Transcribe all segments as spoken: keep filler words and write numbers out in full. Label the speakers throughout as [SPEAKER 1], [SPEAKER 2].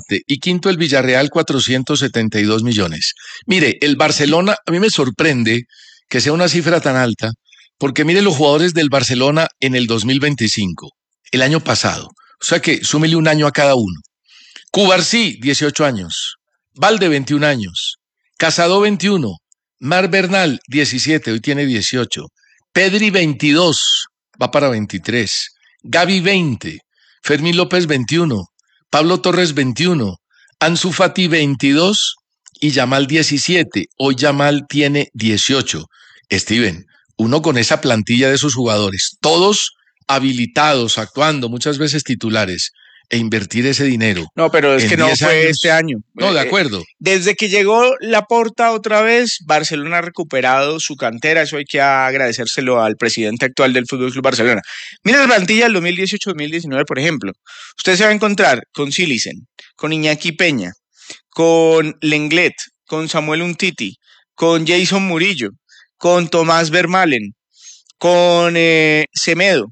[SPEAKER 1] siete y quinto el Villarreal cuatrocientos setenta y dos millones. Mire, el Barcelona, a mí me sorprende que sea una cifra tan alta, porque mire los jugadores del Barcelona en el dos mil veinticinco, el año pasado. O sea que súmele un año a cada uno. Cubarsí, dieciocho años. Valde, veintiún años. Casado, veintiuno. Mar Bernal, diecisiete, hoy tiene dieciocho. Pedri, veintidós, va para veintitrés. Gavi, veinte. Fermín López, veintiuno. Pablo Torres, veintiuno. Ansu Fati, veintidós. Y Yamal, diecisiete. Hoy Yamal tiene dieciocho. Steven, uno con esa plantilla de esos jugadores, todos habilitados, actuando, muchas veces titulares, e invertir ese dinero.
[SPEAKER 2] No, pero es que no fue
[SPEAKER 1] años,
[SPEAKER 2] este año.
[SPEAKER 1] No, de acuerdo.
[SPEAKER 2] Desde que llegó Laporta otra vez, Barcelona ha recuperado su cantera. Eso hay que agradecérselo al presidente actual del Fútbol Club Barcelona. Mira la plantilla del dos mil dieciocho dos mil diecinueve, por ejemplo. Usted se va a encontrar con Silicen, con Iñaki Peña, con Lenglet, con Samuel Umtiti, con Jason Murillo, con Tomás Vermaelen, con eh, Semedo,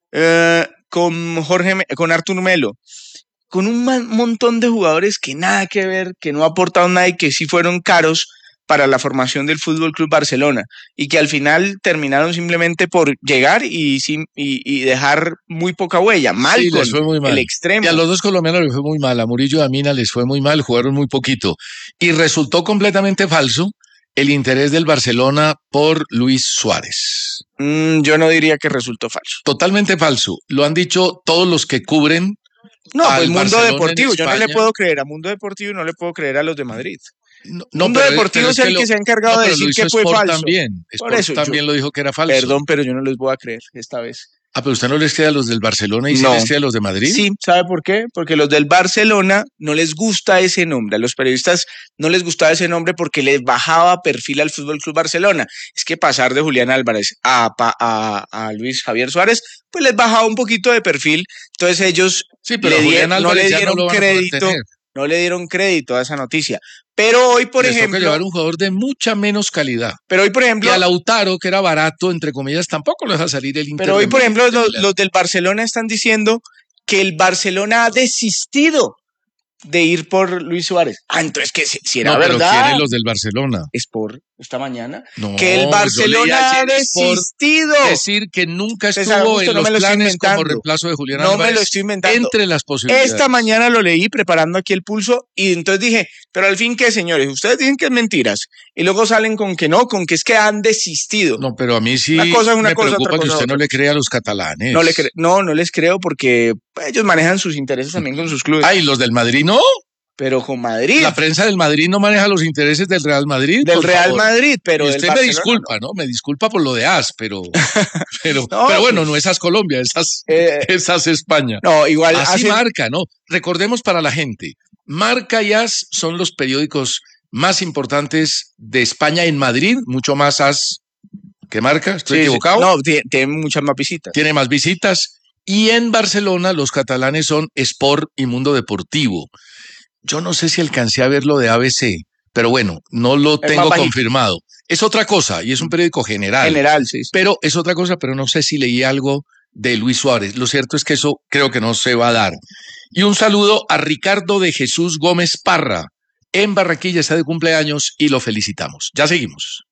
[SPEAKER 2] eh, con Jorge, con Artur Melo, con un montón de jugadores que nada que ver, que no aportaron nada y que sí fueron caros para la formación del Fútbol Club Barcelona y que al final terminaron simplemente por llegar y, y, y dejar muy poca huella. Mal,
[SPEAKER 1] sí, les fue muy mal.
[SPEAKER 2] El extremo.
[SPEAKER 1] Y a los dos colombianos les fue muy mal, a Murillo y a Mina les fue muy mal, jugaron muy poquito. Y resultó completamente falso el interés del Barcelona por Luis Suárez.
[SPEAKER 2] Mm, yo no diría que resultó falso.
[SPEAKER 1] Totalmente falso. Lo han dicho todos los que cubren.
[SPEAKER 2] No, pues Mundo Barcelona Deportivo. Yo no le puedo creer a Mundo Deportivo y no le puedo creer a los de Madrid.
[SPEAKER 1] No, no,
[SPEAKER 2] Mundo
[SPEAKER 1] pero,
[SPEAKER 2] Deportivo
[SPEAKER 1] pero
[SPEAKER 2] es el que,
[SPEAKER 1] lo,
[SPEAKER 2] que se ha encargado
[SPEAKER 1] no,
[SPEAKER 2] de decir que fue
[SPEAKER 1] Sport
[SPEAKER 2] falso.
[SPEAKER 1] También.
[SPEAKER 2] Por
[SPEAKER 1] Sport
[SPEAKER 2] eso
[SPEAKER 1] también
[SPEAKER 2] yo,
[SPEAKER 1] lo dijo que era falso.
[SPEAKER 2] Perdón, pero yo no les voy a creer esta vez.
[SPEAKER 1] Ah, pero usted no les cree a los del Barcelona y sí
[SPEAKER 2] no.
[SPEAKER 1] les cree a los de Madrid.
[SPEAKER 2] Sí, ¿sabe por qué? Porque los del Barcelona no les gusta ese nombre, a los periodistas no les gustaba ese nombre porque les bajaba perfil al Fútbol Club Barcelona. Es que pasar de Julián Álvarez a, a, a Luis Javier Suárez, pues les bajaba un poquito de perfil, entonces ellos
[SPEAKER 1] sí, pero
[SPEAKER 2] le
[SPEAKER 1] Julián
[SPEAKER 2] dieron, no le dieron
[SPEAKER 1] no
[SPEAKER 2] crédito. No le dieron crédito a esa noticia. Pero hoy, por
[SPEAKER 1] Les
[SPEAKER 2] ejemplo...
[SPEAKER 1] toca llevar un jugador de mucha menos calidad.
[SPEAKER 2] Pero hoy, por ejemplo...
[SPEAKER 1] Y a Lautaro, que era barato, entre comillas, tampoco lo deja salir el Inter.
[SPEAKER 2] Pero hoy, por ejemplo, los, los del Barcelona están diciendo que el Barcelona ha desistido de ir por Luis Suárez. Ah, entonces que si, si era
[SPEAKER 1] no,
[SPEAKER 2] verdad...
[SPEAKER 1] pero ¿quiénes los del Barcelona?
[SPEAKER 2] Es por esta mañana.
[SPEAKER 1] No,
[SPEAKER 2] que el Barcelona ha desistido.
[SPEAKER 1] Decir que nunca estuvo en
[SPEAKER 2] no
[SPEAKER 1] los
[SPEAKER 2] lo
[SPEAKER 1] planes como reemplazo de Julián
[SPEAKER 2] no
[SPEAKER 1] Álvarez.
[SPEAKER 2] No me lo estoy inventando.
[SPEAKER 1] Entre las posibilidades.
[SPEAKER 2] Esta mañana lo leí preparando aquí el pulso y entonces dije, pero al fin, ¿qué, señores? Ustedes dicen que es mentiras y luego salen con que no, con que es que han desistido.
[SPEAKER 1] No, pero a mí sí
[SPEAKER 2] una cosa es una
[SPEAKER 1] me
[SPEAKER 2] cosa,
[SPEAKER 1] preocupa
[SPEAKER 2] otra
[SPEAKER 1] que
[SPEAKER 2] cosa,
[SPEAKER 1] usted no le crea a los catalanes.
[SPEAKER 2] No, le cre no, no les creo porque ellos manejan sus intereses también con sus clubes.
[SPEAKER 1] Ah, ¿y los del Madrid no?
[SPEAKER 2] Pero con Madrid.
[SPEAKER 1] La prensa del Madrid no maneja los intereses del Real Madrid.
[SPEAKER 2] Del Real favor. Madrid, pero.
[SPEAKER 1] Y usted
[SPEAKER 2] del
[SPEAKER 1] me disculpa, ¿no? Me disculpa por lo de As, pero. Pero, no, pero bueno, no esas Colombia, esas, eh, esas España.
[SPEAKER 2] No, igual.
[SPEAKER 1] Así hace... Marca, ¿no? Recordemos para la gente: Marca y As son los periódicos más importantes de España en Madrid, mucho más As que Marca. ¿Estoy sí, equivocado?
[SPEAKER 2] No, tiene, tiene muchas más visitas.
[SPEAKER 1] Tiene más visitas. Y en Barcelona, los catalanes son Sport y Mundo Deportivo. Yo no sé si alcancé a ver lo de A B C, pero bueno, no lo tengo confirmado. Es otra cosa y es un periódico general.
[SPEAKER 2] General, sí, sí.
[SPEAKER 1] Pero es otra cosa, pero no sé si leí algo de Luis Suárez. Lo cierto es que eso creo que no se va a dar. Y un saludo a Ricardo de Jesús Gómez Parra. En Barranquilla está de cumpleaños y lo felicitamos. Ya seguimos.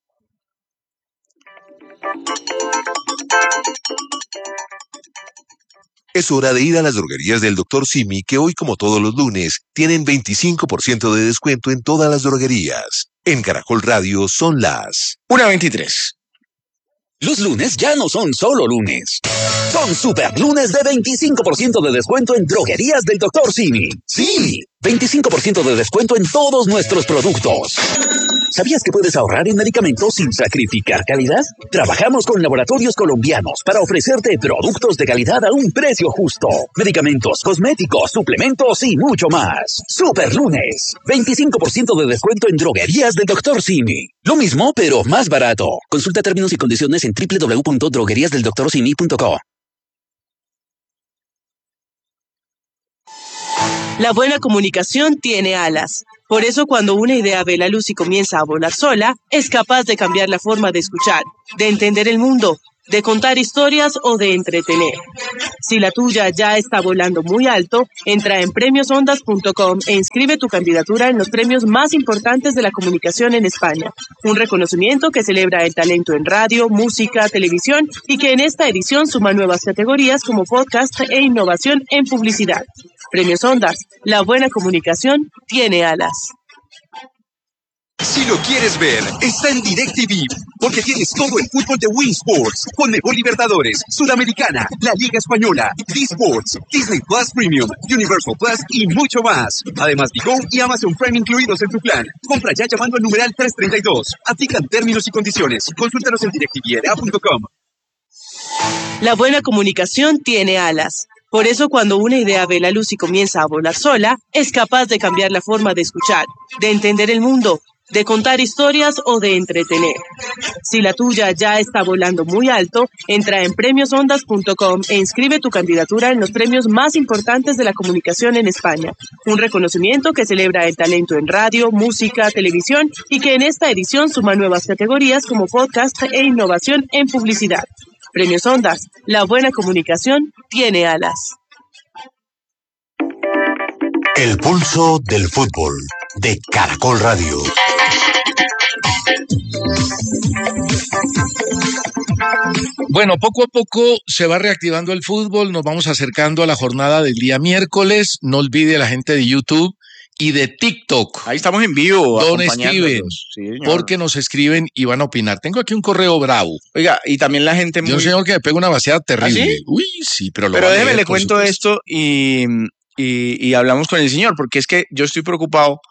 [SPEAKER 3] Es hora de ir a las droguerías del doctor Simi, que hoy, como todos los lunes, tienen veinticinco por ciento de descuento en todas las droguerías. En Caracol Radio son las
[SPEAKER 2] una veintitrés.
[SPEAKER 4] Los lunes ya no son solo lunes. Son super lunes de veinticinco por ciento de descuento en droguerías del doctor Simi. Sí, veinticinco por ciento de descuento en todos nuestros productos. ¿Sabías que puedes ahorrar en medicamentos sin sacrificar calidad? Trabajamos con laboratorios colombianos para ofrecerte productos de calidad a un precio justo. Medicamentos, cosméticos, suplementos y mucho más. Super lunes. veinticinco por ciento de descuento en droguerías del doctor Simi. Lo mismo, pero más barato. Consulta términos y condiciones en doble u doble u doble u punto droguerías del doctor simi punto co.
[SPEAKER 5] La buena comunicación tiene alas. Por eso, cuando una idea ve la luz y comienza a volar sola, es capaz de cambiar la forma de escuchar, de entender el mundo de contar historias o de entretener. Si la tuya ya está volando muy alto, entra en premios ondas punto com e inscribe tu candidatura en los premios más importantes de la comunicación en España. Un reconocimiento que celebra el talento en radio, música, televisión y que en esta edición suma nuevas categorías como podcast e innovación en publicidad. Premios Ondas, la buena comunicación tiene alas.
[SPEAKER 6] Si lo quieres ver, está en DirecTV, porque tienes todo el fútbol de Win Sports, con Mejor Libertadores, Sudamericana, la Liga Española, D-Sports, Disney Plus Premium, Universal Plus y mucho más. Además, Bigo y Amazon Prime incluidos en tu plan. Compra ya llamando al numeral trescientos treinta y dos. Aplican términos y condiciones. Consúltanos en direct t v l a punto com.
[SPEAKER 5] La buena comunicación tiene alas. Por eso, cuando una idea ve la luz y comienza a volar sola, es capaz de cambiar la forma de escuchar, de entender el mundo, de contar historias o de entretener. Si la tuya ya está volando muy alto, entra en premios ondas punto com e inscribe tu candidatura en los premios más importantes de la comunicación en España. Un reconocimiento que celebra el talento en radio, música, televisión y que en esta edición suma nuevas categorías como podcast e innovación en publicidad. Premios Ondas, la buena comunicación tiene alas.
[SPEAKER 3] El pulso del fútbol de Caracol Radio.
[SPEAKER 1] Bueno, poco a poco se va reactivando el fútbol, nos vamos acercando a la jornada del día miércoles. No olvide la gente de YouTube y de TikTok.
[SPEAKER 2] Ahí estamos en vivo.
[SPEAKER 1] Don Steven,
[SPEAKER 2] sí,
[SPEAKER 1] porque nos escriben y van a opinar. Tengo aquí un correo bravo.
[SPEAKER 2] Oiga, y también la gente muy...
[SPEAKER 1] Yo un señor que me pega una vaciada terrible.
[SPEAKER 2] ¿Ah, sí?
[SPEAKER 1] Uy, sí, pero lo
[SPEAKER 2] Pero
[SPEAKER 1] va a
[SPEAKER 2] déjeme,
[SPEAKER 1] leer,
[SPEAKER 2] le
[SPEAKER 1] por
[SPEAKER 2] cuento
[SPEAKER 1] supuesto.
[SPEAKER 2] esto y, y, y hablamos con el señor, porque es que yo estoy preocupado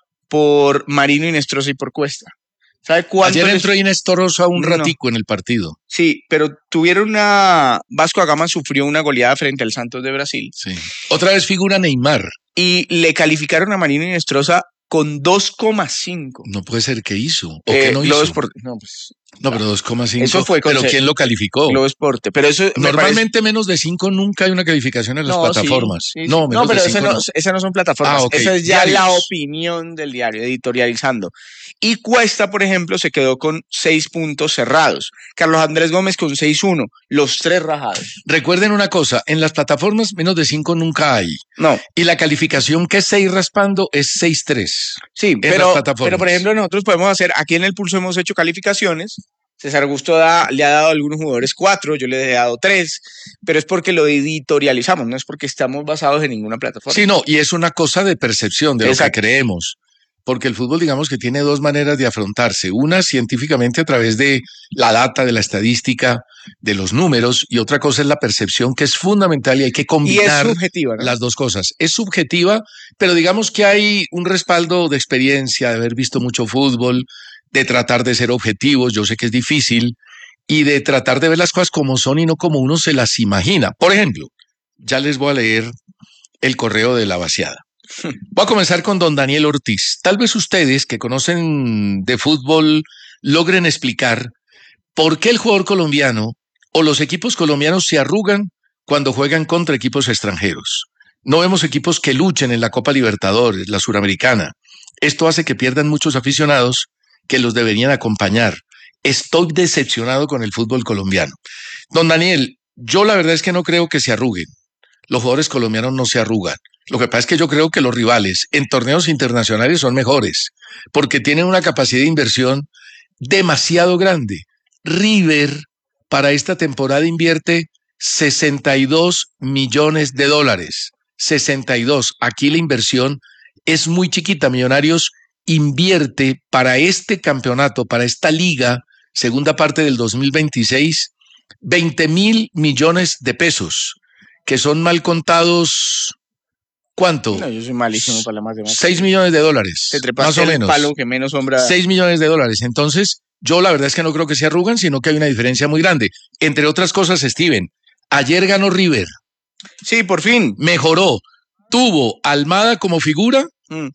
[SPEAKER 2] por Marino Inestrosa y por Cuesta. ¿Sabe cuánto?
[SPEAKER 1] Ayer
[SPEAKER 2] les...
[SPEAKER 1] entró Inés Torosa un
[SPEAKER 2] No.
[SPEAKER 1] ratico en el partido.
[SPEAKER 2] Sí, pero tuvieron una... Vasco da Gama sufrió una goleada frente al Santos de Brasil.
[SPEAKER 1] Sí. Otra vez figura Neymar.
[SPEAKER 2] Y le calificaron a Marino Inestrosa con dos coma cinco.
[SPEAKER 1] No puede ser que hizo. ¿O
[SPEAKER 2] Eh,
[SPEAKER 1] qué no
[SPEAKER 2] Globo
[SPEAKER 1] hizo?
[SPEAKER 2] Sport- No, pues...
[SPEAKER 1] No, pero dos coma cinco.
[SPEAKER 2] Eso fue con
[SPEAKER 1] Pero
[SPEAKER 2] se-
[SPEAKER 1] ¿quién lo calificó?
[SPEAKER 2] Globo Esporte. Pero eso me
[SPEAKER 1] Normalmente menos de cinco nunca hay una calificación en las
[SPEAKER 2] No, sí,
[SPEAKER 1] plataformas.
[SPEAKER 2] sí, sí.
[SPEAKER 1] No, menos
[SPEAKER 2] pero
[SPEAKER 1] de
[SPEAKER 2] ese
[SPEAKER 1] cinco
[SPEAKER 2] no, esas no son plataformas.
[SPEAKER 1] Ah, ok.
[SPEAKER 2] Eso es ya
[SPEAKER 1] Diarios.
[SPEAKER 2] la opinión del diario, editorializando. Y Cuesta, por ejemplo, se quedó con seis puntos cerrados. Carlos Andrés Gómez con seis uno. Los tres rajados.
[SPEAKER 1] Recuerden una cosa, en las plataformas menos de cinco nunca hay.
[SPEAKER 2] No,
[SPEAKER 1] Y la calificación que es seis raspando es seis tres.
[SPEAKER 2] sí,
[SPEAKER 1] En las
[SPEAKER 2] pero,
[SPEAKER 1] plataformas.
[SPEAKER 2] pero por ejemplo nosotros podemos hacer, aquí en el Pulso hemos hecho calificaciones. César Augusto da, le ha dado a algunos jugadores cuatro, yo le he dado tres, pero es porque lo editorializamos, no es porque estamos basados en ninguna plataforma.
[SPEAKER 1] Sí, no, y es una cosa de percepción de
[SPEAKER 2] Exacto.
[SPEAKER 1] lo que creemos. Porque el fútbol, digamos que tiene dos maneras de afrontarse. Una científicamente a través de la data, de la estadística, de los números, y otra cosa es la percepción, que es fundamental y hay que
[SPEAKER 2] Y es
[SPEAKER 1] combinar
[SPEAKER 2] subjetiva, ¿no?
[SPEAKER 1] las dos cosas. Es subjetiva, pero digamos que hay un respaldo de experiencia, de haber visto mucho fútbol, de tratar de ser objetivos, yo sé que es difícil, y de tratar de ver las cosas como son y no como uno se las imagina. Por ejemplo, ya les voy a leer el correo de la vaciada. Voy a comenzar con don Daniel Ortiz. Tal vez ustedes que conocen de fútbol logren explicar por qué el jugador colombiano o los equipos colombianos se arrugan cuando juegan contra equipos extranjeros. No vemos equipos que luchen en la Copa Libertadores, la Suramericana. Esto hace que pierdan muchos aficionados que los deberían acompañar. Estoy decepcionado con el fútbol colombiano. Don Daniel, yo la verdad es que no creo que se arruguen. Los jugadores colombianos no se arrugan. Lo que pasa es que yo creo que los rivales en torneos internacionales son mejores, porque tienen una capacidad de inversión demasiado grande. River para esta temporada invierte sesenta y dos millones de dólares. sesenta y dos. Aquí la inversión es muy chiquita. Millonarios invierte para este campeonato, para esta liga, segunda parte del dos mil veintiséis, veinte mil millones de pesos, que son mal contados, ¿cuánto?
[SPEAKER 2] No, yo soy malísimo para la matemática.
[SPEAKER 1] seis millones de dólares,
[SPEAKER 2] Te trepaste
[SPEAKER 1] más o
[SPEAKER 2] el
[SPEAKER 1] menos.
[SPEAKER 2] palo que menos sombra.
[SPEAKER 1] seis millones de dólares. Entonces, yo la verdad es que no creo que se arrugan, sino que hay una diferencia muy grande. Entre otras cosas, Steven, ayer ganó River,
[SPEAKER 2] Sí, por fin.
[SPEAKER 1] mejoró, tuvo a Almada como figura
[SPEAKER 2] Mm.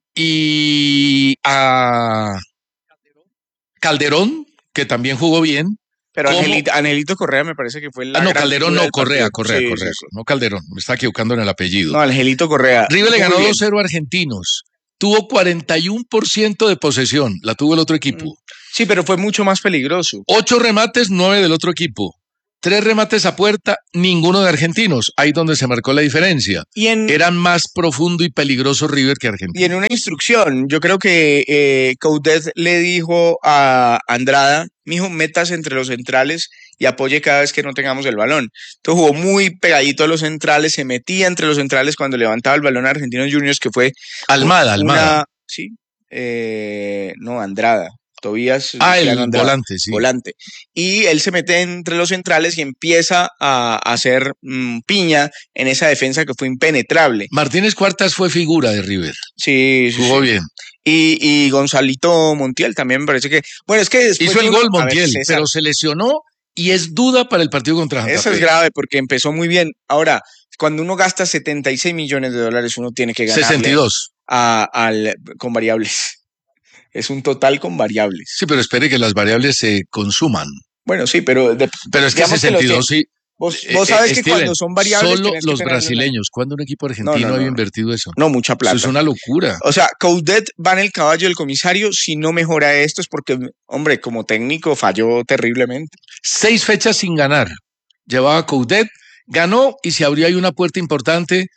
[SPEAKER 1] y a Calderón, que también jugó bien.
[SPEAKER 2] Pero
[SPEAKER 1] ¿Cómo?
[SPEAKER 2] Angelito, Angelito Correa me parece que fue la
[SPEAKER 1] Ah, no,
[SPEAKER 2] gran
[SPEAKER 1] Calderón
[SPEAKER 2] figura
[SPEAKER 1] no,
[SPEAKER 2] del
[SPEAKER 1] Correa,
[SPEAKER 2] partido.
[SPEAKER 1] Correa,
[SPEAKER 2] Sí,
[SPEAKER 1] Correa.
[SPEAKER 2] sí, sí.
[SPEAKER 1] No, Calderón, me está equivocando en el apellido.
[SPEAKER 2] No, Angelito Correa.
[SPEAKER 1] River le
[SPEAKER 2] Muy
[SPEAKER 1] ganó
[SPEAKER 2] bien.
[SPEAKER 1] dos cero a Argentinos. Tuvo cuarenta y uno por ciento de posesión, la tuvo el otro equipo.
[SPEAKER 2] Sí, pero fue mucho más peligroso.
[SPEAKER 1] Ocho remates, nueve del otro equipo. Tres remates a puerta, ninguno de argentinos. Ahí donde se marcó la diferencia.
[SPEAKER 2] Y en,
[SPEAKER 1] Eran más profundo y peligroso River que Argentina.
[SPEAKER 2] Y en una instrucción, yo creo que eh, Coudet le dijo a Andrada, mijo, metas entre los centrales y apoye cada vez que no tengamos el balón. Entonces jugó muy pegadito a los centrales, se metía entre los centrales cuando levantaba el balón a Argentinos Juniors, que fue...
[SPEAKER 1] Almada,
[SPEAKER 2] una,
[SPEAKER 1] Almada.
[SPEAKER 2] Sí, eh, no, Andrada. Tobías.
[SPEAKER 1] Ah, el
[SPEAKER 2] Andrada,
[SPEAKER 1] volante, sí.
[SPEAKER 2] Volante. Y él se mete entre los centrales y empieza a, a hacer mmm, piña en esa defensa que fue impenetrable.
[SPEAKER 1] Martínez Cuartas fue figura de River.
[SPEAKER 2] Sí, sí.
[SPEAKER 1] Jugó
[SPEAKER 2] sí.
[SPEAKER 1] bien.
[SPEAKER 2] Y, y Gonzalito Montiel también me parece que... Bueno, es que después...
[SPEAKER 1] Hizo el
[SPEAKER 2] uno,
[SPEAKER 1] gol Montiel,
[SPEAKER 2] ver,
[SPEAKER 1] pero se lesionó y es duda para el partido contra Santa Fe.
[SPEAKER 2] Eso es grave porque empezó muy bien. Ahora, cuando uno gasta setenta y seis millones de dólares, uno tiene que ganar
[SPEAKER 1] sesenta y dos.
[SPEAKER 2] A, al, con variables. Es un total con variables.
[SPEAKER 1] Sí, pero espere que las variables se consuman.
[SPEAKER 2] Bueno, sí, pero... De,
[SPEAKER 1] pero es que sesenta y dos, sí.
[SPEAKER 2] Vos, vos sabes eh, que Steven, cuando son variables...
[SPEAKER 1] Solo los brasileños. ¿Cuándo un equipo argentino no, no, no, había invertido eso?
[SPEAKER 2] No, mucha plata.
[SPEAKER 1] Eso es una locura.
[SPEAKER 2] O sea, Coudet va en el caballo del comisario. Si no mejora esto es porque, hombre, como técnico falló terriblemente.
[SPEAKER 1] Seis fechas sin ganar. Llevaba Coudet, ganó y se abrió ahí una puerta importante.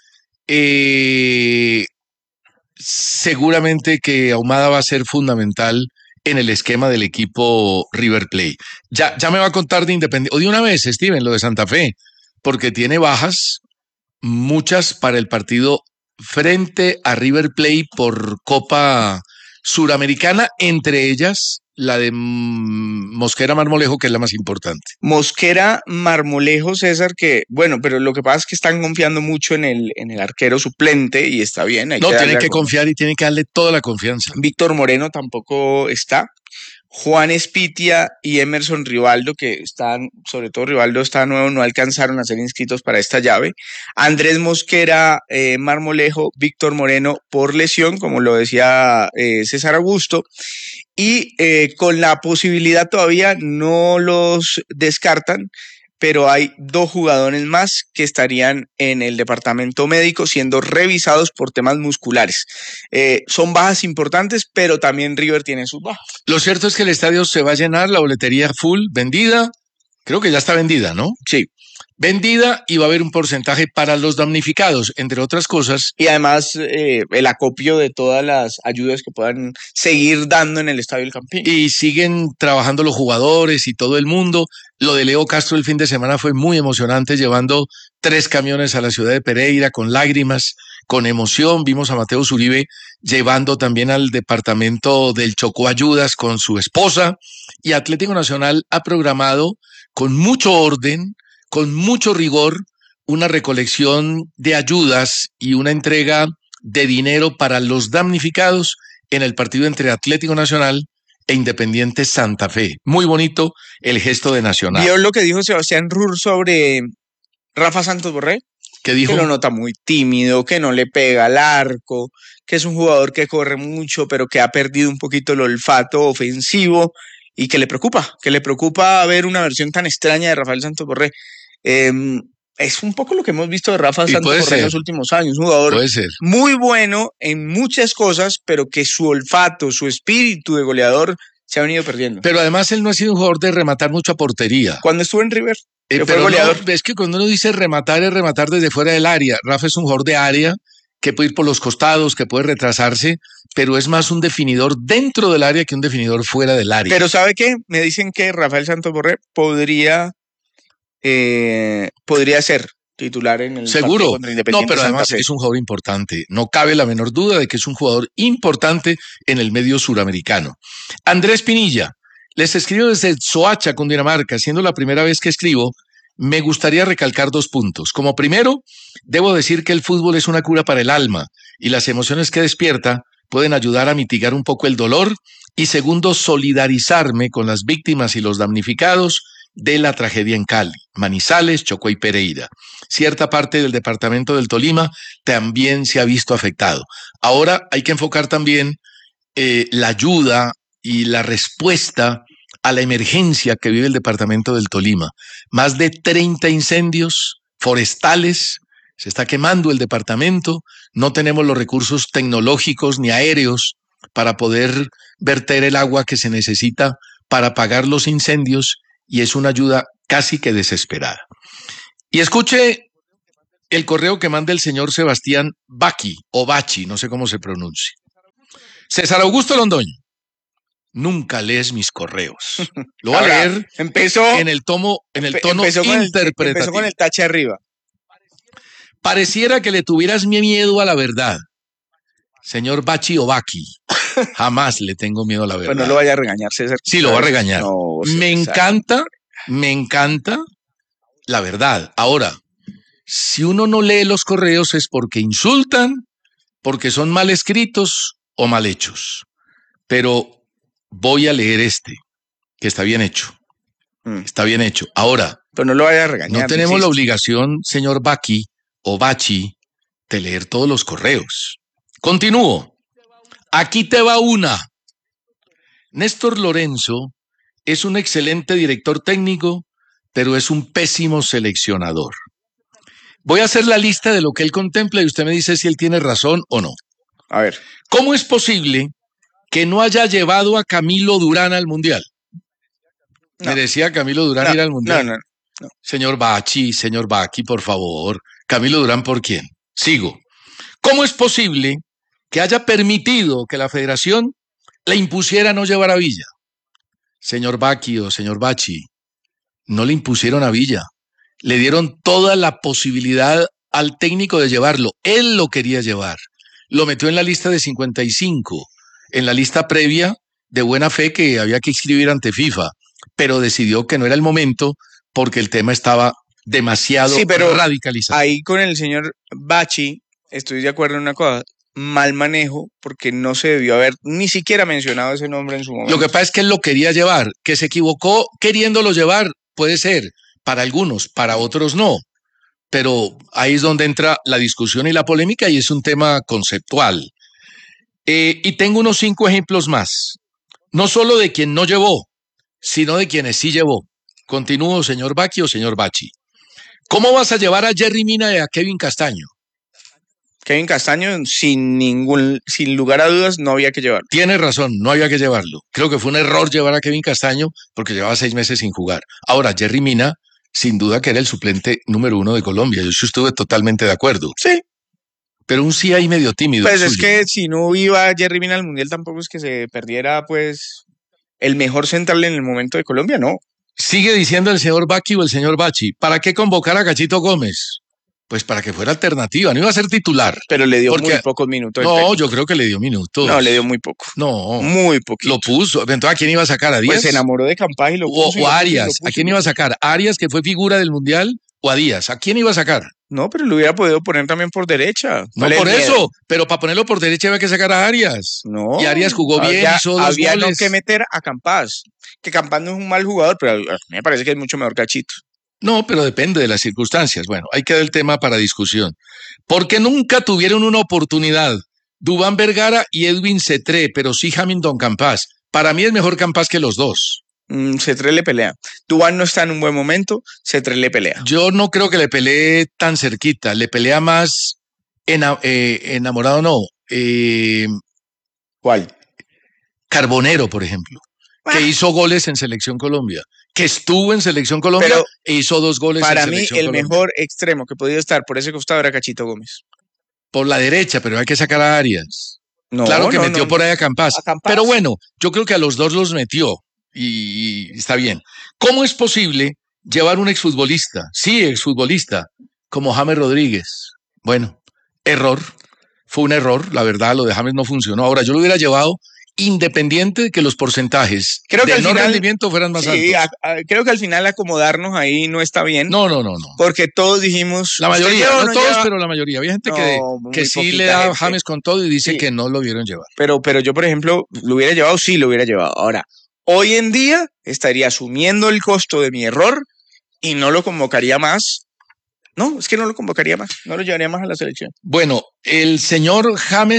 [SPEAKER 1] Eh... Seguramente que Ahumada va a ser fundamental en el esquema del equipo River Plate. Ya, ya me va a contar de Independiente, o de una vez, Steven, lo de Santa Fe, porque tiene bajas, muchas para el partido frente a River Plate por Copa Suramericana, entre ellas la de Mosquera Marmolejo, que es la más importante.
[SPEAKER 2] Mosquera Marmolejo, César, que bueno, pero lo que pasa es que están confiando mucho en el, en el arquero suplente y está bien. Hay
[SPEAKER 1] no,
[SPEAKER 2] que
[SPEAKER 1] tienen que confiar y tienen que darle toda la confianza.
[SPEAKER 2] Víctor Moreno tampoco está. Juan Espitia y Emerson Rivaldo, que están, sobre todo Rivaldo está nuevo, no alcanzaron a ser inscritos para esta llave. Andrés Mosquera, eh, Marmolejo, Víctor Moreno por lesión, como lo decía eh, César Augusto. Y eh, con la posibilidad todavía no los descartan, pero hay dos jugadores más que estarían en el departamento médico siendo revisados por temas musculares. Eh, son bajas importantes, pero también River tiene sus bajas.
[SPEAKER 1] Lo cierto es que el estadio se va a llenar, la boletería full, vendida, creo que ya está vendida, ¿no?
[SPEAKER 2] Sí.
[SPEAKER 1] Vendida y va a haber un porcentaje para los damnificados, entre otras cosas.
[SPEAKER 2] Y además eh, el acopio de todas las ayudas que puedan seguir dando en el Estadio El Campín.
[SPEAKER 1] Y siguen trabajando los jugadores y todo el mundo. Lo de Leo Castro el fin de semana fue muy emocionante, llevando tres camiones a la ciudad de Pereira con lágrimas, con emoción. Vimos a Mateo Zuribe llevando también al departamento del Chocó ayudas con su esposa. Y Atlético Nacional ha programado con mucho orden, con mucho rigor, una recolección de ayudas y una entrega de dinero para los damnificados en el partido entre Atlético Nacional e Independiente Santa Fe. Muy bonito el gesto de Nacional.
[SPEAKER 2] ¿Vio lo que dijo Sebastián Rur sobre Rafa Santos Borré?
[SPEAKER 1] ¿Qué dijo?
[SPEAKER 2] Que lo nota muy tímido, que no le pega al arco, que es un jugador que corre mucho, pero que ha perdido un poquito el olfato ofensivo y que le preocupa, que le preocupa ver una versión tan extraña de Rafael Santos Borré. Eh, es un poco lo que hemos visto de Rafa Santos Borré ser. en los últimos años, un jugador muy bueno en muchas cosas, pero que su olfato, su espíritu de goleador se ha venido perdiendo.
[SPEAKER 1] Pero además él no ha sido un jugador de rematar mucho a portería.
[SPEAKER 2] Cuando estuvo en River,
[SPEAKER 1] eh,
[SPEAKER 2] que
[SPEAKER 1] fue
[SPEAKER 2] fue goleador.
[SPEAKER 1] No, es que cuando uno dice rematar es rematar desde fuera del área. Rafa es un jugador de área que puede ir por los costados, que puede retrasarse, pero es más un definidor dentro del área que un definidor fuera del área.
[SPEAKER 2] Pero ¿sabe qué? Me dicen que Rafael Santos Borré podría... Eh, podría ser titular en el
[SPEAKER 1] seguro
[SPEAKER 2] contra Independiente
[SPEAKER 1] no pero
[SPEAKER 2] Santa
[SPEAKER 1] además
[SPEAKER 2] Fe.
[SPEAKER 1] Es un jugador importante, no cabe la menor duda de que es un jugador importante en el medio suramericano. Andrés Pinilla, les escribo desde Soacha, Cundinamarca, siendo la primera vez que escribo. Me gustaría recalcar dos puntos. Como primero, debo decir que el fútbol es una cura para el alma y las emociones que despierta pueden ayudar a mitigar un poco el dolor, y segundo, solidarizarme con las víctimas y los damnificados de la tragedia en Cali, Manizales, Chocó y Pereira. Cierta parte del departamento del Tolima también se ha visto afectado. Ahora hay que enfocar también eh, la ayuda y la respuesta a la emergencia que vive el departamento del Tolima. Más de treinta incendios forestales, se está quemando el departamento, no tenemos los recursos tecnológicos ni aéreos para poder verter el agua que se necesita para apagar los incendios. y es una ayuda casi que desesperada. Y escuche el correo que manda el señor Sebastián Bachi, o Bachi, no sé cómo se pronuncia. César Augusto Londoño, nunca lees mis correos. Lo voy
[SPEAKER 2] Ahora,
[SPEAKER 1] a leer
[SPEAKER 2] empezó,
[SPEAKER 1] en el tomo, en el tono
[SPEAKER 2] empezó con
[SPEAKER 1] interpretativo.
[SPEAKER 2] El, empezó con el tache arriba.
[SPEAKER 1] Pareciera que le tuvieras miedo a la verdad. Señor Bachi o Baki, jamás le tengo miedo a la verdad.
[SPEAKER 2] Pues no lo vaya a regañar, César.
[SPEAKER 1] Sí, lo va a regañar.
[SPEAKER 2] No, César.
[SPEAKER 1] Me encanta, me encanta la verdad. Ahora, si uno no lee los correos es porque insultan, porque son mal escritos o mal hechos. Pero voy a leer este, que está bien hecho. Mm. Está bien hecho. Ahora,
[SPEAKER 2] pero no lo vaya a regañar.
[SPEAKER 1] No tenemos la obligación, señor Baki o Bachi, de leer todos los correos. Continúo. Aquí te va una. Néstor Lorenzo es un excelente director técnico, pero es un pésimo seleccionador. Voy a hacer la lista de lo que él contempla y usted me dice si él tiene razón o no.
[SPEAKER 2] A ver.
[SPEAKER 1] ¿Cómo es posible que no haya llevado a Camilo Durán al Mundial? No. ¿Merecía Camilo Durán
[SPEAKER 2] no,
[SPEAKER 1] ir al Mundial?
[SPEAKER 2] No, no, no.
[SPEAKER 1] Señor Bachi, señor Baki, por favor. Camilo Durán, ¿por quién? Sigo. ¿Cómo es posible que haya permitido que la federación le impusiera no llevar a Villa? Señor Baki o señor Bachi, no le impusieron a Villa. Le dieron toda la posibilidad al técnico de llevarlo. Él lo quería llevar. Lo metió en la lista de cincuenta y cinco, en la lista previa de buena fe que había que inscribir ante FIFA, pero decidió que no era el momento porque el tema estaba demasiado
[SPEAKER 2] sí, pero
[SPEAKER 1] radicalizado.
[SPEAKER 2] Ahí con el señor Bachi estoy de acuerdo en una cosa, mal manejo, porque no se debió haber ni siquiera mencionado ese nombre en su momento.
[SPEAKER 1] Lo que pasa es que él lo quería llevar, que se equivocó queriéndolo llevar, puede ser, para algunos, para otros no. Pero ahí es donde entra la discusión y la polémica y es un tema conceptual. Eh, y tengo unos cinco ejemplos más, no solo de quien no llevó, sino de quienes sí llevó. Continúo, señor Baki o señor Bachi. ¿Cómo vas a llevar a Jerry Mina y a Kevin Castaño?
[SPEAKER 2] Kevin Castaño, sin ningún, sin lugar a dudas, no había que llevarlo.
[SPEAKER 1] Tiene razón, no había que llevarlo. Creo que fue un error llevar a Kevin Castaño porque llevaba seis meses sin jugar. Ahora, Jerry Mina, sin duda que era el suplente número uno de Colombia. Yo estuve totalmente de acuerdo.
[SPEAKER 2] Sí.
[SPEAKER 1] Pero un sí ahí medio tímido.
[SPEAKER 2] Pues es que si no iba Jerry Mina al Mundial tampoco es que se perdiera, pues, el mejor central en el momento de Colombia, ¿no?
[SPEAKER 1] Sigue diciendo el señor Baki o el señor Bachi, ¿para qué convocar a Gachito Gómez? Pues para que fuera alternativa, no iba a ser titular.
[SPEAKER 2] Pero le dio
[SPEAKER 1] porque,
[SPEAKER 2] muy pocos minutos.
[SPEAKER 1] No, yo creo que le dio minutos.
[SPEAKER 2] No, le dio muy poco.
[SPEAKER 1] No.
[SPEAKER 2] Muy poquito.
[SPEAKER 1] Lo puso. Entonces, ¿a quién iba a sacar? ¿A Díaz?
[SPEAKER 2] Pues se enamoró de Campaz y lo puso.
[SPEAKER 1] O, o a Arias. ¿A quién iba a sacar? ¿A Arias, que fue figura del Mundial? ¿O a Díaz? ¿A quién iba a sacar?
[SPEAKER 2] No, pero lo hubiera podido poner también por derecha.
[SPEAKER 1] No por eso, pero para ponerlo por derecha había que sacar a Arias.
[SPEAKER 2] No.
[SPEAKER 1] Y Arias jugó bien,
[SPEAKER 2] había,
[SPEAKER 1] hizo dos
[SPEAKER 2] había
[SPEAKER 1] goles.
[SPEAKER 2] no que meter a Campaz. Que Campaz no es un mal jugador, pero a mí me parece que es mucho mejor que Gachito.
[SPEAKER 1] No, pero depende de las circunstancias. Bueno, ahí queda el tema para discusión. Porque nunca tuvieron una oportunidad. Duván Vergara y Edwin Cetré, pero sí Hamilton Campaz. Para mí es mejor Campaz que los dos.
[SPEAKER 2] Mm, Cetré le pelea. Duván no está en un buen momento, Cetré le pelea.
[SPEAKER 1] Yo no creo que le pelee tan cerquita. Le pelea más ena, eh, enamorado, no. Eh,
[SPEAKER 2] ¿Cuál?
[SPEAKER 1] Carbonero, por ejemplo.
[SPEAKER 2] Ah.
[SPEAKER 1] Que hizo goles en Selección Colombia, que estuvo en Selección Colombia
[SPEAKER 2] Pero
[SPEAKER 1] e hizo dos goles
[SPEAKER 2] para
[SPEAKER 1] en
[SPEAKER 2] mí,
[SPEAKER 1] Selección
[SPEAKER 2] el
[SPEAKER 1] Colombia.
[SPEAKER 2] mejor extremo que podía estar por ese costado era Cachito Gómez.
[SPEAKER 1] Por la derecha, pero hay que sacar a Arias.
[SPEAKER 2] No,
[SPEAKER 1] claro que
[SPEAKER 2] no,
[SPEAKER 1] metió
[SPEAKER 2] no,
[SPEAKER 1] por ahí a Campaz.
[SPEAKER 2] a Campaz.
[SPEAKER 1] Pero bueno, yo creo que a los dos los metió y, y está bien. ¿Cómo es posible llevar un exfutbolista? Sí, exfutbolista, como James Rodríguez. Bueno, error. Fue un error, la verdad, lo de James no funcionó. Ahora, yo lo hubiera llevado independiente de que los porcentajes
[SPEAKER 2] creo que
[SPEAKER 1] de
[SPEAKER 2] al
[SPEAKER 1] no
[SPEAKER 2] final,
[SPEAKER 1] rendimiento fueran más
[SPEAKER 2] sí,
[SPEAKER 1] altos.
[SPEAKER 2] A, a, creo que al final acomodarnos ahí no está bien.
[SPEAKER 1] No, no, no, no.
[SPEAKER 2] Porque todos dijimos...
[SPEAKER 1] La mayoría, no, no todos,
[SPEAKER 2] lleva?
[SPEAKER 1] pero la mayoría. Había gente
[SPEAKER 2] no,
[SPEAKER 1] que, que sí le da a James con todo y dice
[SPEAKER 2] sí.
[SPEAKER 1] que no lo vieron llevar.
[SPEAKER 2] Pero, pero yo, por ejemplo, lo hubiera llevado, sí lo hubiera llevado. Ahora, hoy en día estaría asumiendo el costo de mi error y no lo convocaría más. No, es que no lo convocaría más, no lo llevaría más a la selección.
[SPEAKER 1] Bueno, el señor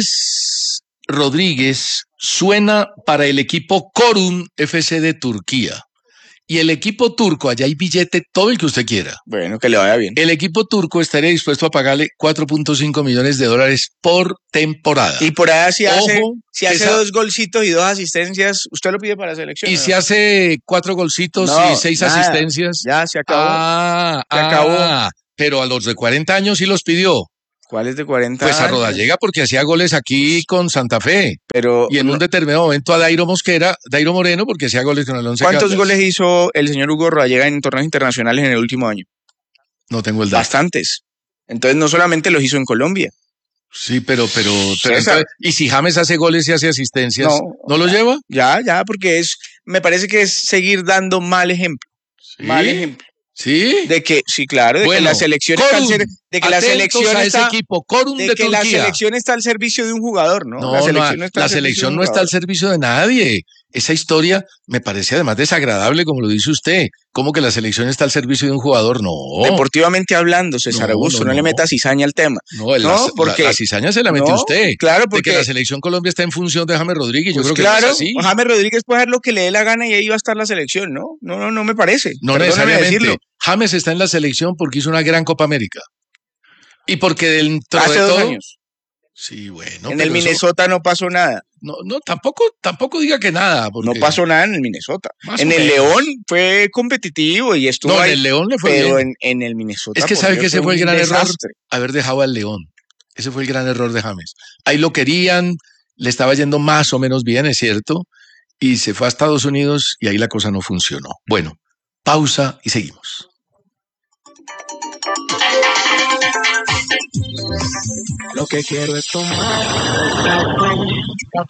[SPEAKER 1] James Rodríguez suena para el equipo Çorum F C de Turquía, y el equipo turco, allá hay billete todo el que usted quiera.
[SPEAKER 2] Bueno, que le vaya bien.
[SPEAKER 1] El equipo turco estaría dispuesto a pagarle cuatro punto cinco millones de dólares por temporada.
[SPEAKER 2] Y por allá si hace,
[SPEAKER 1] Ojo,
[SPEAKER 2] si hace
[SPEAKER 1] esa-
[SPEAKER 2] dos golcitos y dos asistencias, ¿usted lo pide para la selección?
[SPEAKER 1] Y
[SPEAKER 2] ¿o no?
[SPEAKER 1] si hace cuatro golcitos
[SPEAKER 2] No,
[SPEAKER 1] y seis
[SPEAKER 2] nada.
[SPEAKER 1] asistencias.
[SPEAKER 2] Ya, se acabó.
[SPEAKER 1] Ah,
[SPEAKER 2] Se acabó.
[SPEAKER 1] ah, pero a los de cuarenta años sí los pidió.
[SPEAKER 2] ¿Cuál es de cuarenta
[SPEAKER 1] Pues a
[SPEAKER 2] años?
[SPEAKER 1] Rodallega porque hacía goles aquí con Santa Fe.
[SPEAKER 2] Pero
[SPEAKER 1] Y en
[SPEAKER 2] no-
[SPEAKER 1] un determinado momento a Dairo Mosquera, Dairo Moreno porque hacía goles con el Once
[SPEAKER 2] ¿cuántos
[SPEAKER 1] Caldas.
[SPEAKER 2] goles hizo el señor Hugo Rodallega en torneos internacionales en el último año?
[SPEAKER 1] No tengo el dato.
[SPEAKER 2] Bastantes. Entonces no solamente los hizo en Colombia.
[SPEAKER 1] Sí, pero, pero, pero
[SPEAKER 2] César.
[SPEAKER 1] entonces, y si James hace goles y hace asistencias, ¿no,
[SPEAKER 2] No,
[SPEAKER 1] lo lleva?
[SPEAKER 2] Ya, ya, porque es, me parece que es seguir dando mal ejemplo.
[SPEAKER 1] Sí.
[SPEAKER 2] Mal ejemplo.
[SPEAKER 1] Sí.
[SPEAKER 2] De que, sí, claro, de
[SPEAKER 1] Bueno,
[SPEAKER 2] que la selección está al
[SPEAKER 1] Corum,
[SPEAKER 2] ser- de que la
[SPEAKER 1] atentos
[SPEAKER 2] selección
[SPEAKER 1] a ese
[SPEAKER 2] está,
[SPEAKER 1] equipo, Corum de,
[SPEAKER 2] de que la
[SPEAKER 1] Turquía.
[SPEAKER 2] selección está al servicio de un jugador, ¿no?
[SPEAKER 1] No,
[SPEAKER 2] la
[SPEAKER 1] no,
[SPEAKER 2] selección no está
[SPEAKER 1] la
[SPEAKER 2] al servicio
[SPEAKER 1] selección
[SPEAKER 2] de un
[SPEAKER 1] no está al
[SPEAKER 2] jugador.
[SPEAKER 1] servicio de nadie. Esa historia me parece además desagradable, como lo dice usted. ¿Cómo que la selección está al servicio de un jugador? No.
[SPEAKER 2] Deportivamente hablando, César
[SPEAKER 1] No,
[SPEAKER 2] Augusto,
[SPEAKER 1] no,
[SPEAKER 2] no, le
[SPEAKER 1] no.
[SPEAKER 2] meta cizaña al tema.
[SPEAKER 1] No, el-
[SPEAKER 2] No,
[SPEAKER 1] la,
[SPEAKER 2] porque-
[SPEAKER 1] la- la cizaña se la mete
[SPEAKER 2] No,
[SPEAKER 1] usted.
[SPEAKER 2] claro,
[SPEAKER 1] De
[SPEAKER 2] porque
[SPEAKER 1] que la selección Colombia está en función de James Rodríguez. Yo
[SPEAKER 2] pues
[SPEAKER 1] creo que
[SPEAKER 2] claro,
[SPEAKER 1] no es así.
[SPEAKER 2] James Rodríguez puede hacer lo que le dé la gana y ahí va a estar la selección, ¿no? No, no, no me parece.
[SPEAKER 1] No
[SPEAKER 2] Perdóneme
[SPEAKER 1] necesariamente.
[SPEAKER 2] decirlo.
[SPEAKER 1] James está en la selección porque hizo una gran Copa América. Y porque dentro
[SPEAKER 2] Hace
[SPEAKER 1] de
[SPEAKER 2] dos
[SPEAKER 1] todo.
[SPEAKER 2] años.
[SPEAKER 1] Sí, bueno.
[SPEAKER 2] en
[SPEAKER 1] pero
[SPEAKER 2] el
[SPEAKER 1] eso-
[SPEAKER 2] Minnesota no pasó nada.
[SPEAKER 1] No, no, tampoco, tampoco diga que nada.
[SPEAKER 2] No
[SPEAKER 1] porque-
[SPEAKER 2] pasó nada en el Minnesota.
[SPEAKER 1] Más
[SPEAKER 2] En
[SPEAKER 1] o
[SPEAKER 2] el
[SPEAKER 1] menos.
[SPEAKER 2] León fue competitivo y estuvo
[SPEAKER 1] No, en
[SPEAKER 2] ahí.
[SPEAKER 1] el León le fue
[SPEAKER 2] Pero
[SPEAKER 1] bien.
[SPEAKER 2] en, en el Minnesota.
[SPEAKER 1] Es que
[SPEAKER 2] por
[SPEAKER 1] sabe
[SPEAKER 2] Dios,
[SPEAKER 1] que ese fue el
[SPEAKER 2] un
[SPEAKER 1] gran error,
[SPEAKER 2] desastre.
[SPEAKER 1] haber dejado al León. Ese fue el gran error de James. Ahí lo querían, le estaba yendo más o menos bien, es cierto, y se fue a Estados Unidos y ahí la cosa no funcionó. Bueno, pausa y seguimos.
[SPEAKER 7] Lo que quiero es tomar café,